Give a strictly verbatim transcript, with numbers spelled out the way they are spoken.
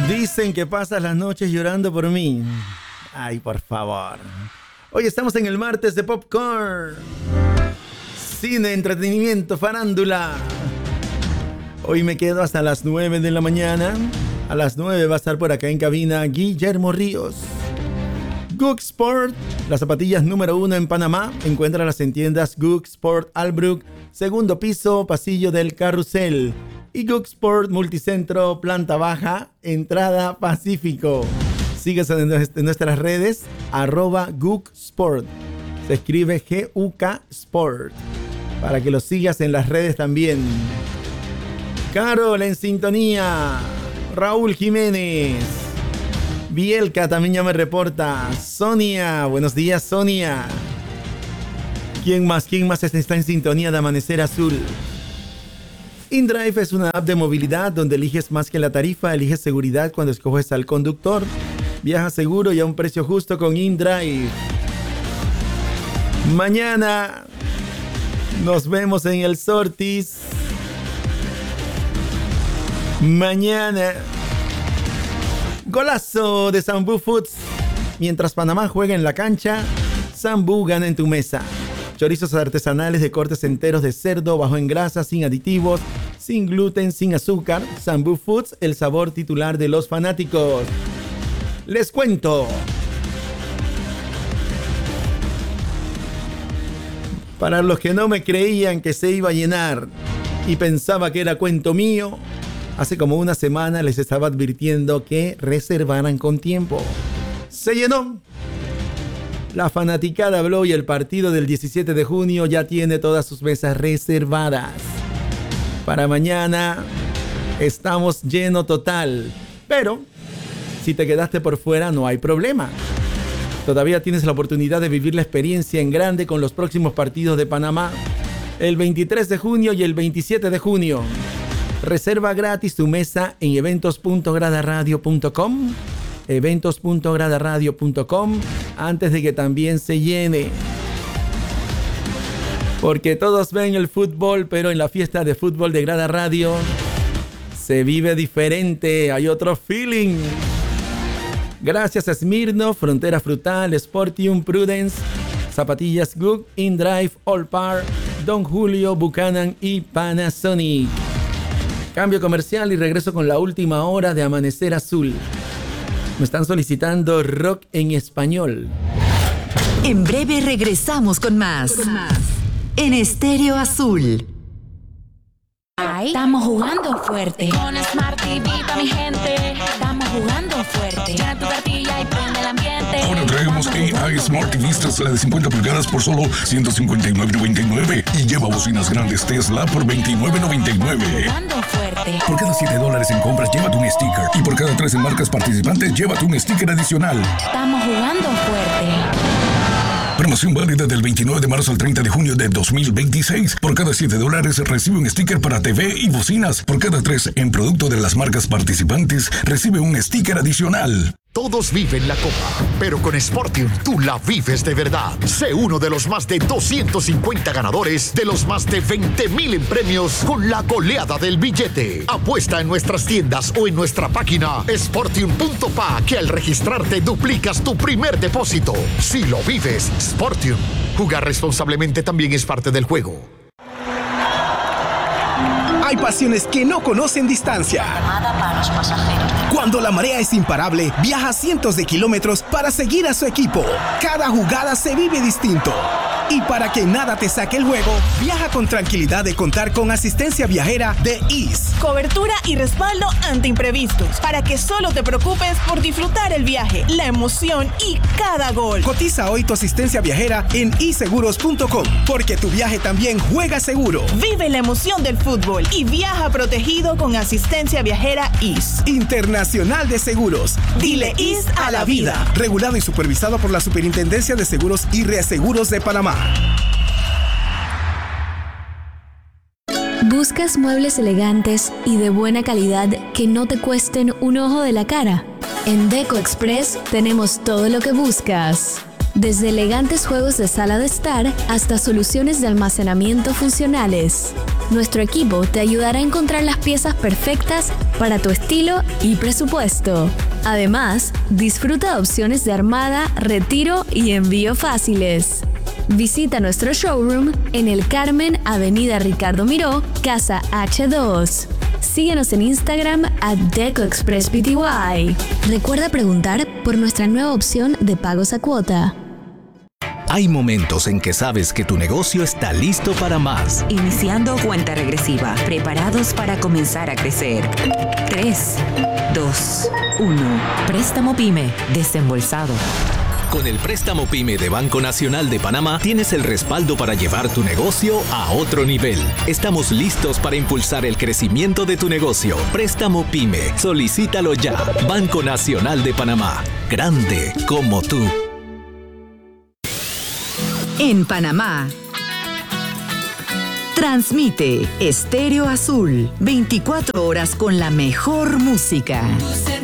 Dicen que pasas las noches llorando por mí. Ay, por favor. Hoy estamos en el martes de Popcorn. Cine, entretenimiento, farándula. Hoy me quedo hasta las nueve de la mañana. A las nueve va a estar por acá en cabina Guillermo Ríos. Gook Sport, las zapatillas número uno en Panamá. Encuéntralas en tiendas Gook Sport Albrook, segundo piso, pasillo del Carrusel. Y Gook Sport Multicentro, planta baja, entrada Pacífico. Síguenos en nuestras redes, arroba Gook Sport. Se escribe G U K Sport. Para que lo sigas en las redes también. Carol en sintonía. Raúl Jiménez. Bielka también ya me reporta. Sonia, buenos días, Sonia. ¿Quién más? ¿Quién más está en sintonía de Amanecer Azul? InDrive es una app de movilidad donde eliges más que la tarifa, eliges seguridad cuando escoges al conductor. Viaja seguro y a un precio justo con InDrive. Mañana nos vemos en el Sortis. Mañana golazo de Sambu Foods. Mientras Panamá juega en la cancha, Sambu gana en tu mesa. Chorizos artesanales de cortes enteros de cerdo, bajo en grasa, sin aditivos, sin gluten, sin azúcar. Sambu Foods, el sabor titular de los fanáticos. Les cuento. Para los que no me creían que se iba a llenar y pensaba que era cuento mío, hace como una semana les estaba advirtiendo que reservaran con tiempo. Se llenó. La fanaticada habló y el partido del diecisiete de junio ya tiene todas sus mesas reservadas. Para mañana estamos lleno total. Pero si te quedaste por fuera no hay problema. Todavía tienes la oportunidad de vivir la experiencia en grande con los próximos partidos de Panamá. El veintitrés de junio y el veintisiete de junio. Reserva gratis tu mesa en eventos punto grada radio punto com. eventos punto grada radio punto com antes de que también se llene. Porque todos ven el fútbol, pero en la fiesta de fútbol de Grada Radio se vive diferente, hay otro feeling. Gracias a Smirnoff, Frontera Frutal, Sportium, Prudence, Zapatillas Gook, InDrive, Allpar, Don Julio, Buchanan y Panasonic. Cambio comercial y regreso con la última hora de Amanecer Azul. Me están solicitando rock en español. En breve regresamos con más. Con más. En Estéreo Azul. Ay, estamos jugando fuerte. Con Smart T V pa' mi gente. Estamos jugando fuerte. Llena tu cartilla y prende el ambiente. Ahora traemos A I Smart T V, la de cincuenta pulgadas por solo ciento cincuenta y nueve noventa y nueve. Y lleva bocinas grandes Tesla por veintinueve noventa y nueve. Jugando fuerte. Por cada siete dólares en compras, llévate un sticker. Y por cada tres en marcas participantes, llévate un sticker adicional. Estamos jugando fuerte. Promoción válida del veintinueve de marzo al treinta de junio de dos mil veintiséis. Por cada siete dólares recibe un sticker para T V y bocinas. Por cada tres en producto de las marcas participantes, recibe un sticker adicional. Todos viven la copa, pero con Sportium tú la vives de verdad. Sé uno de los más de doscientos cincuenta ganadores de los más de veinte mil en premios con la goleada del billete. Apuesta en nuestras tiendas o en nuestra página sportium punto pa que al registrarte duplicas tu primer depósito. Si lo vives, Sportium. Jugar responsablemente también es parte del juego. Hay pasiones que no conocen distancia. Cuando la marea es imparable, viaja cientos de kilómetros para seguir a su equipo. Cada jugada se vive distinto. Y para que nada te saque el juego, viaja con tranquilidad de contar con asistencia viajera de Ease. Cobertura y respaldo ante imprevistos, para que solo te preocupes por disfrutar el viaje, la emoción y cada gol. Cotiza hoy tu asistencia viajera en i seguros punto com, porque tu viaje también juega seguro. Vive la emoción del fútbol y viaja protegido con asistencia viajera Ease. Internacional de Seguros. Dile Ease a la vida. Regulado y supervisado por la Superintendencia de Seguros y Reaseguros de Panamá. ¿Buscas muebles elegantes y de buena calidad que no te cuesten un ojo de la cara? En Deco Express tenemos todo lo que buscas. Desde elegantes juegos de sala de estar hasta soluciones de almacenamiento funcionales. Nuestro equipo te ayudará a encontrar las piezas perfectas para tu estilo y presupuesto. Además, disfruta de opciones de armada, retiro y envío fáciles. Visita nuestro showroom en El Carmen, Avenida Ricardo Miró, Casa H dos. Síguenos en Instagram at DecoExpressPty. Recuerda preguntar por nuestra nueva opción de pagos a cuota. Hay momentos en que sabes que tu negocio está listo para más. Iniciando cuenta regresiva, preparados para comenzar a crecer. tres, dos, uno. Préstamo PYME, desembolsado. Con el préstamo PYME de Banco Nacional de Panamá tienes el respaldo para llevar tu negocio a otro nivel. Estamos listos para impulsar el crecimiento de tu negocio. Préstamo PYME, solicítalo ya. Banco Nacional de Panamá, grande como tú. En Panamá, transmite Estéreo Azul, veinticuatro horas con la mejor música.